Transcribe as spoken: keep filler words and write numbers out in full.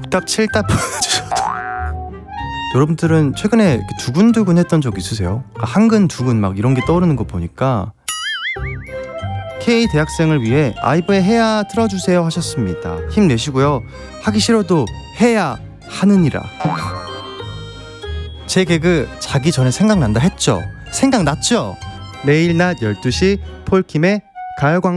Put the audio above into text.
육 답 칠 답 보내주셔도 여러분들은 최근에 이렇게 두근두근 했던 적 있으세요? 아, 한근 두근 막 이런 게 떠오르는 거 보니까 K 대학생을 위해 아이브의 해야 틀어주세요 하셨습니다. 힘내시고요. 하기 싫어도 해야 하느니라. 제 개그 자기 전에 생각난다 했죠? 생각났죠? 내일 낮 열두 시 폴킴의 가요광장